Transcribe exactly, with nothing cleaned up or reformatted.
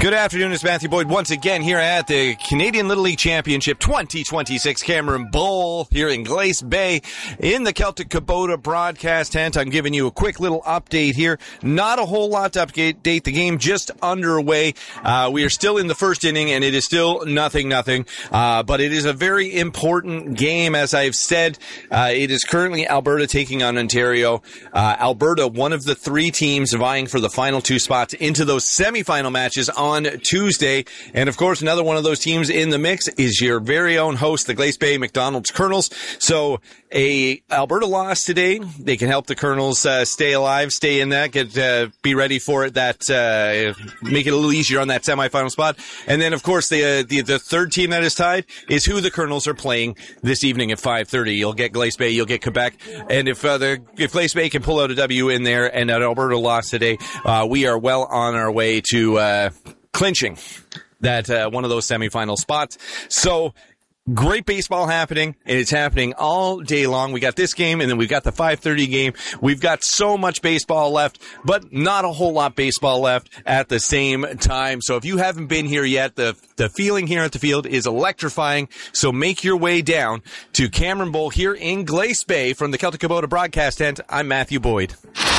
Good afternoon, it's Matthew Boyd once again here at the Canadian Little League Championship twenty twenty-six Cameron Bowl here in Glace Bay in the Celtic Kubota broadcast tent. I'm giving you a quick little update here. Not a whole lot to update. The game just underway. Uh, we are still in the first inning and it is still nothing, nothing. Uh, but it is a very important game, as I've said. Uh, it is currently Alberta taking on Ontario. Uh, Alberta, one of the three teams vying for the final two spots into those semifinal matches on Tuesday. And of course, another one of those teams in the mix is your very own host, the Glace Bay McDonald's Colonels. So a Alberta loss today, they can help the Colonels uh, stay alive, stay in that, get uh, be ready for it, that uh, make it a little easier on that semifinal spot. And then, of course, the, uh, the the third team that is tied is who the Colonels are playing this evening at five thirty. You'll get Glace Bay, you'll get Quebec. And if uh, the if Glace Bay can pull out a W in there and an Alberta loss today, uh, we are well on our way to uh, clinching that uh, one of those semifinal spots. So great baseball happening, and it's happening all day long. We got this game, and then we've got the five thirty game. We've got so much baseball left, but not a whole lot baseball left at the same time. So if you haven't been here yet, the the feeling here at the field is electrifying. So make your way down to Cameron Bowl here in Glace Bay from the Celtic Kubota broadcast tent. I'm Matthew Boyd.